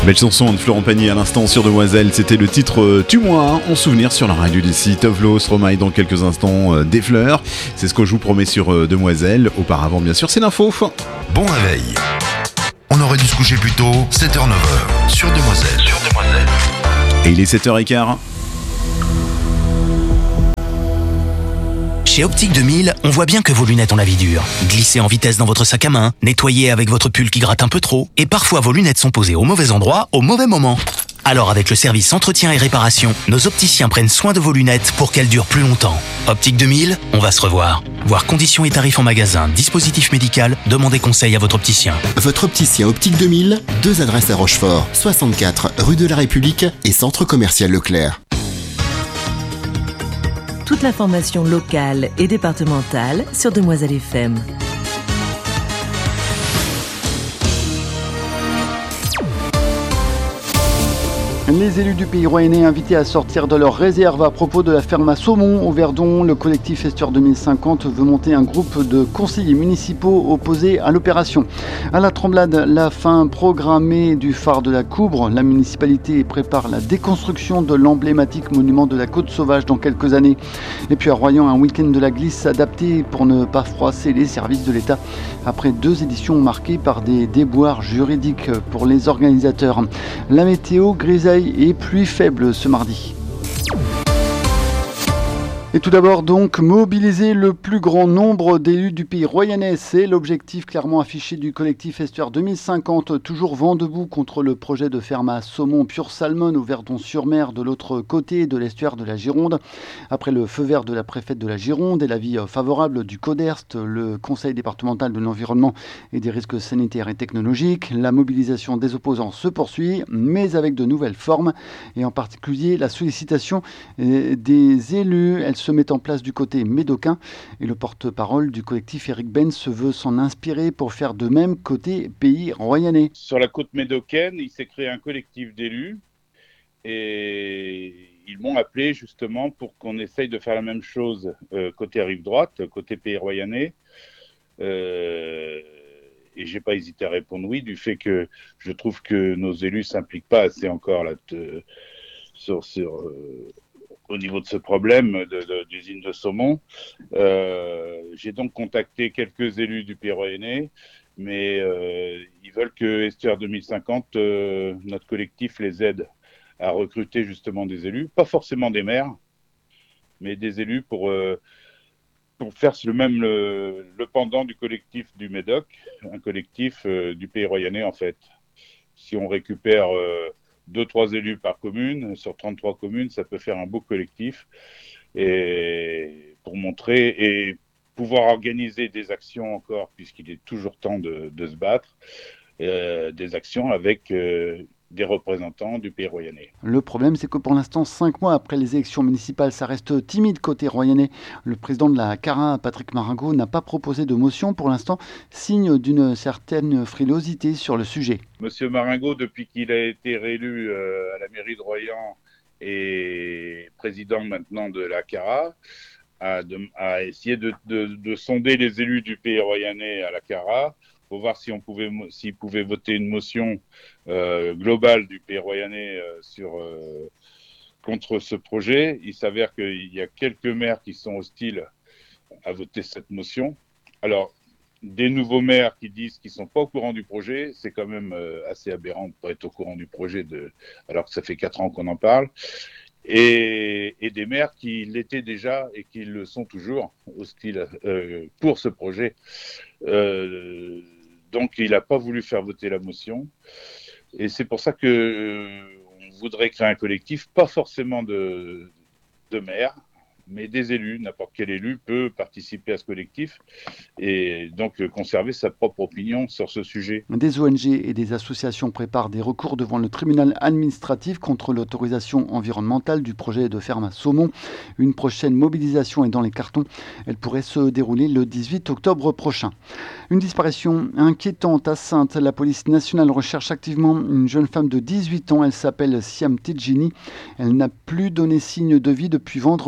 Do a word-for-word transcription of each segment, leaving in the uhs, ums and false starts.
Belle chanson de Florent Pagny à l'instant sur Demoiselle, c'était le titre euh, Tue-moi en souvenir sur la radio d'ici. Tovlo, Stromae dans quelques instants, euh, des fleurs. C'est ce que je vous promets sur euh, Demoiselle. Auparavant, bien sûr, c'est l'info. Bon réveil. On aurait dû se coucher plus tôt, sept heures neuf heures sur Demoiselle. Sur Demoiselle. Et il est sept heures quinze. Chez Optique deux mille, on voit bien que vos lunettes ont la vie dure. Glissez en vitesse dans votre sac à main, nettoyez avec votre pull qui gratte un peu trop, et parfois vos lunettes sont posées au mauvais endroit, au mauvais moment. Alors avec le service entretien et réparation, nos opticiens prennent soin de vos lunettes pour qu'elles durent plus longtemps. Optique deux mille, on va se revoir. Voir conditions et tarifs en magasin, dispositif médical, demandez conseil à votre opticien. Votre opticien Optique deux mille, deux adresses à Rochefort, soixante-quatre rue de la République et Centre commercial Leclerc. Toute l'information locale et départementale sur Demoiselle F M. Les élus du Pays Royannais invités à sortir de leur réserve à propos de la ferme à saumon au Verdon. Le collectif Estuaire deux mille cinquante veut monter un groupe de conseillers municipaux opposés à l'opération. À la Tremblade, la fin programmée du phare de la Coubre. La municipalité prépare la déconstruction de l'emblématique monument de la Côte Sauvage dans quelques années. Et puis à Royan, un week-end de la glisse adapté pour ne pas froisser les services de l'État. Après deux éditions marquées par des déboires juridiques pour les organisateurs. La météo grisaille et pluie faible ce mardi. Et tout d'abord donc, mobiliser le plus grand nombre d'élus du Pays Royannais, c'est l'objectif clairement affiché du collectif Estuaire deux mille cinquante, toujours vent debout contre le projet de ferme à saumon pure salmon au Verdon-sur-Mer de l'autre côté de l'estuaire de la Gironde. Après le feu vert de la préfète de la Gironde et l'avis favorable du CODERST, le Conseil départemental de l'environnement et des risques sanitaires et technologiques, la mobilisation des opposants se poursuit, mais avec de nouvelles formes, et en particulier la sollicitation des élus. Elle se met en place du côté médocain et le porte-parole du collectif Eric Ben se veut s'en inspirer pour faire de même côté Pays Royannais. Sur la côte médocaine, il s'est créé un collectif d'élus et ils m'ont appelé justement pour qu'on essaye de faire la même chose euh, côté rive droite, côté Pays Royannais. Euh, et j'ai pas hésité à répondre oui, du fait que je trouve que nos élus s'impliquent pas assez encore là, de, sur, sur euh, au niveau de ce problème de, de, d'usine de saumon. Euh, j'ai donc contacté quelques élus du Pays Royannais, mais euh, ils veulent que Estuaire deux mille cinquante, euh, notre collectif, les aide à recruter justement des élus, pas forcément des maires, mais des élus pour, euh, pour faire le même le, le pendant du collectif du Médoc, un collectif euh, du Pays Royannais en fait. Si on récupère euh, deux, trois élus par commune, sur trente-trois communes, ça peut faire un beau collectif. Et pour montrer et pouvoir organiser des actions encore, puisqu'il est toujours temps de, de se battre, euh, des actions avec euh, des représentants du Pays Royannais. Le problème, c'est que pour l'instant, cinq mois après les élections municipales, ça reste timide côté Royannais. Le président de la CARA, Patrick Maringo, n'a pas proposé de motion pour l'instant, signe d'une certaine frilosité sur le sujet. Monsieur Maringo, depuis qu'il a été réélu euh, à la mairie de Royan et président maintenant de la CARA, a, de, a essayé de, de, de sonder les élus du Pays Royannais à la CARA pour voir si on pouvait, s'ils pouvaient voter une motion euh, globale du Pays Royannais euh, sur, euh, contre ce projet. Il s'avère qu'il y a quelques maires qui sont hostiles à voter cette motion. Alors, des nouveaux maires qui disent qu'ils ne sont pas au courant du projet, c'est quand même euh, assez aberrant de ne pas être au courant du projet, de, alors que ça fait quatre ans qu'on en parle. Et, et des maires qui l'étaient déjà et qui le sont toujours hostiles euh, pour ce projet. Euh, donc, il n'a pas voulu faire voter la motion. Et c'est pour ça qu'on euh, voudrait créer un collectif, pas forcément de, de maires, mais des élus. N'importe quel élu peut participer à ce collectif et donc conserver sa propre opinion sur ce sujet. Des O N G et des associations préparent des recours devant le tribunal administratif contre l'autorisation environnementale du projet de ferme à saumon. Une prochaine mobilisation est dans les cartons. Elle pourrait se dérouler le dix-huit octobre prochain. Une disparition inquiétante à Saintes. La police nationale recherche activement une jeune femme de dix-huit ans. Elle s'appelle Siam Tidjini. Elle n'a plus donné signe de vie depuis vendredi dernier.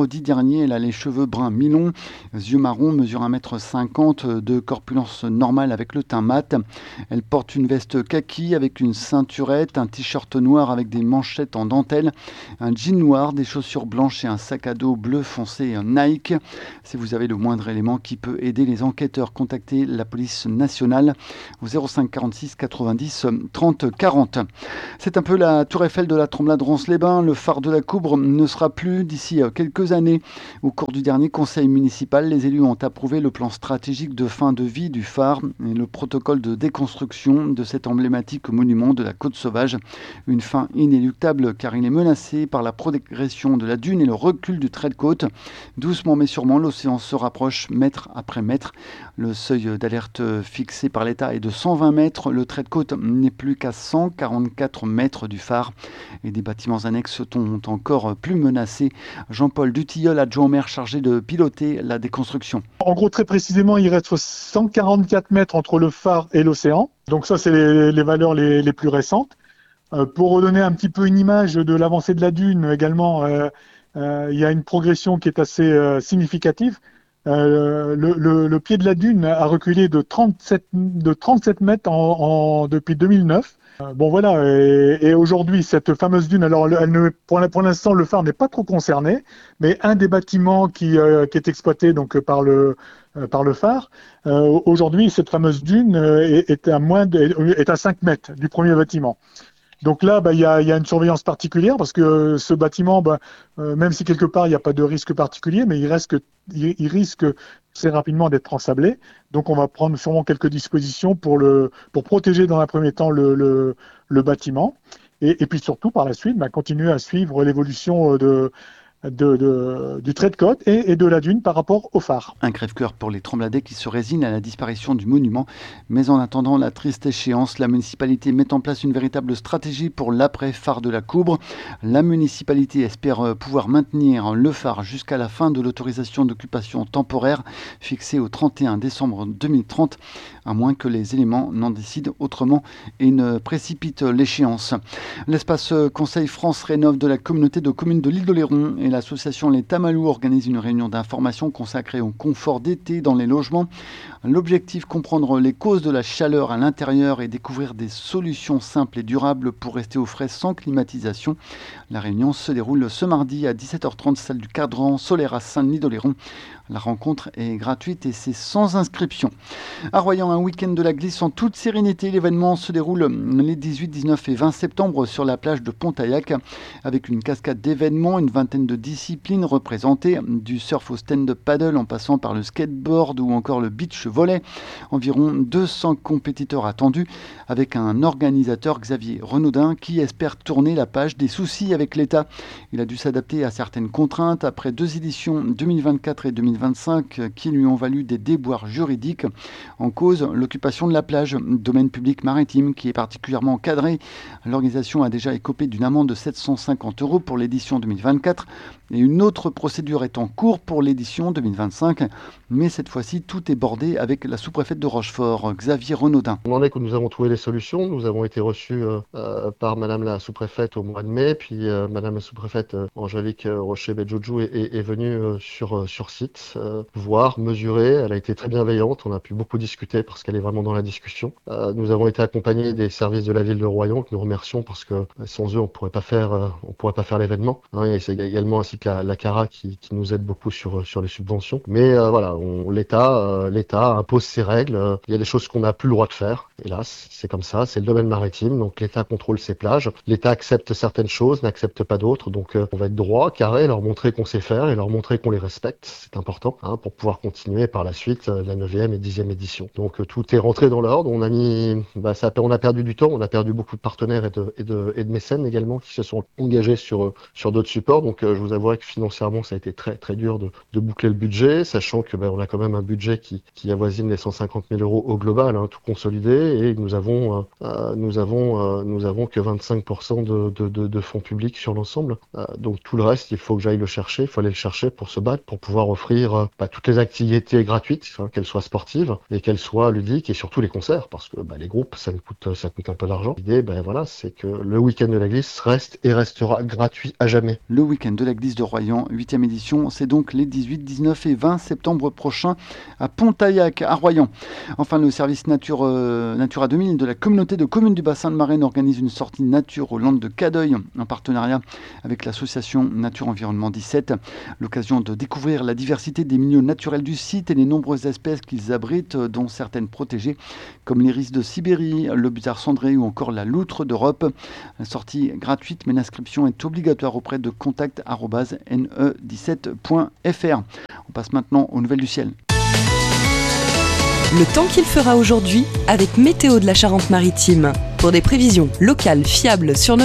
dernier. Elle a les cheveux bruns mi-longs, yeux marrons, mesure un mètre cinquante, de corpulence normale avec le teint mat. Elle porte une veste kaki avec une ceinturette, un t-shirt noir avec des manchettes en dentelle, un jean noir, des chaussures blanches et un sac à dos bleu foncé Nike. Si vous avez le moindre élément qui peut aider les enquêteurs, contactez la police nationale au zéro cinq quarante-six quatre-vingt-dix trente quarante. C'est un peu la tour Eiffel de la Tremblade-Rance-les-Bains. Le phare de la Coubre ne sera plus d'ici quelques années. Au cours du dernier conseil municipal, les élus ont approuvé le plan stratégique de fin de vie du phare et le protocole de déconstruction de cet emblématique monument de la côte sauvage. Une fin inéluctable car il est menacé par la progression de la dune et le recul du trait de côte. Doucement mais sûrement, l'océan se rapproche mètre après mètre. Le seuil d'alerte fixé par l'État est de cent vingt mètres. Le trait de côte n'est plus qu'à cent quarante-quatre mètres du phare et des bâtiments annexes sont encore plus menacés. Jean-Paul Dutilleul, adjoint au maire chargé de piloter la déconstruction. En gros, très précisément, il reste cent quarante-quatre mètres entre le phare et l'océan. Donc ça, c'est les, les valeurs les, les plus récentes. Euh, pour redonner un petit peu une image de l'avancée de la dune également, euh, euh, il y a une progression qui est assez euh, significative. Euh, le, le, le pied de la dune a reculé de trente-sept, de trente-sept mètres en, en, depuis deux mille neuf. Euh, bon voilà, et, et aujourd'hui cette fameuse dune, alors elle ne, pour, pour l'instant le phare n'est pas trop concerné, mais un des bâtiments qui, euh, qui est exploité donc par le euh, par le phare, euh, aujourd'hui cette fameuse dune est, est à moins de, est à cinq mètres du premier bâtiment. Donc là, bah, y a, y a une surveillance particulière parce que ce bâtiment, bah, euh, même si quelque part il n'y a pas de risque particulier, mais il, reste que, il, il risque très rapidement d'être ensablé. Donc on va prendre sûrement quelques dispositions pour, le, pour protéger dans un premier temps le, le, le bâtiment et, et puis surtout par la suite bah, continuer à suivre l'évolution de, de, de, du trait de côte et, et de la dune par rapport au phare. Un crève-cœur pour les Trembladais qui se résignent à la disparition du monument. Mais en attendant la triste échéance, la municipalité met en place une véritable stratégie pour l'après-phare de la Coubre. La municipalité espère pouvoir maintenir le phare jusqu'à la fin de l'autorisation d'occupation temporaire fixée au trente et un décembre deux mille trente, à moins que les éléments n'en décident autrement et ne précipitent l'échéance. L'espace Conseil France Rénov' de la communauté de communes de l'Île-d'Oléron et l'association Les Tamalous organisent une réunion d'information consacrée au confort d'été dans les logements. L'objectif, comprendre les causes de la chaleur à l'intérieur et découvrir des solutions simples et durables pour rester au frais sans climatisation. La réunion se déroule ce mardi à dix-sept heures trente, salle du Cadran Solaire à Saint-Denis-d'Oléron. La rencontre est gratuite et c'est sans inscription. À Royan, un week-end de la glisse en toute sérénité. L'événement se déroule les dix-huit, dix-neuf et vingt septembre sur la plage de Pontaillac avec une cascade d'événements, une vingtaine de disciplines représentées, du surf au stand-up paddle en passant par le skateboard ou encore le beach volley. Environ deux cents compétiteurs attendus avec un organisateur, Xavier Renaudin, qui espère tourner la page des soucis avec l'État. Il a dû s'adapter à certaines contraintes après deux éditions deux mille vingt-quatre et deux mille vingt-cinq qui lui ont valu des déboires juridiques. En cause, l'occupation de la plage, domaine public maritime qui est particulièrement encadré. L'organisation a déjà écopé d'une amende de sept cent cinquante euros pour l'édition deux mille vingt-quatre et une autre procédure est en cours pour l'édition deux mille vingt-cinq. Mais cette fois-ci, tout est bordé avec la sous-préfète de Rochefort, Xavier Renaudin. On en est que nous avons trouvé des solutions. Nous avons été reçus euh, par Madame la sous-préfète au mois de mai, puis euh, Madame la sous-préfète euh, Angélique Rocher-Bedjoujou est, est, est venue euh, sur, euh, sur site, euh, voir, mesurer. Elle a été très bienveillante. On a pu beaucoup discuter parce qu'elle est vraiment dans la discussion. Euh, nous avons été accompagnés des services de la ville de Royan que nous remercions parce que sans eux, on pourrait pas faire, euh, on pourrait pas faire l'événement. Hein, et c'est également ainsi que la, la CARA qui, qui nous aide beaucoup sur, sur les subventions. Mais euh, voilà, on, l'État, euh, l'État impose ses règles. Euh, il y a des choses qu'on n'a plus le droit de faire. Hélas, c'est comme ça. C'est le domaine maritime. Donc l'État contrôle ses plages. L'État accepte certaines choses, n'accepte pas d'autres. Donc euh, on va être droit, carré, leur montrer qu'on sait faire et leur montrer qu'on les respecte. C'est important hein, pour pouvoir continuer par la suite euh, la neuvième et dixième édition. Donc euh, tout est rentré dans l'ordre. On a mis, bah, ça, on a perdu du temps. On a perdu beaucoup de partenaires et de, et de, et de mécènes également qui se sont engagés sur sur d'autres supports. Donc euh, je vous avouerai que financièrement ça a été très très dur de, de boucler le budget, sachant que bah, on a quand même un budget qui qui avoisine les cent cinquante mille euros au global, hein, tout consolidé, et nous avons euh, nous avons euh, nous avons que vingt-cinq pour cent de, de, de, de fonds publics sur l'ensemble. Euh, donc tout le reste, il faut que j'aille le chercher, il faut aller le chercher pour se battre, pour pouvoir offrir offrir euh, bah, toutes les activités gratuites, hein, qu'elles soient sportives et qu'elles soient ludiques, et surtout les concerts, parce que bah, les groupes, ça nous coûte, ça coûte un peu d'argent. L'idée, ben voilà, c'est que le week-end de la glisse reste et restera gratuit à jamais. Le week-end de la glisse de Royan, huitième édition, c'est donc les dix-huit, dix-neuf et vingt septembre prochains à Pontaillac, à Royan. Enfin, le service Nature, euh, Natura deux mille de la communauté de communes du bassin de Marraine organise une sortie nature aux Landes de Cadeuil en partenariat avec l'association Nature Environnement dix-sept. L'occasion de découvrir la diversité des milieux naturels du site et les nombreuses espèces qu'ils abritent, dont certaines protégées, comme l'iris de Sibérie, le busard cendré ou encore la loutre d'Europe. La sortie gratuite, mais l'inscription est obligatoire auprès de contact arobase n e dix-sept point f r. On passe maintenant aux nouvelles du ciel. Le temps qu'il fera aujourd'hui avec Météo de la Charente-Maritime. Pour des prévisions locales fiables sur notre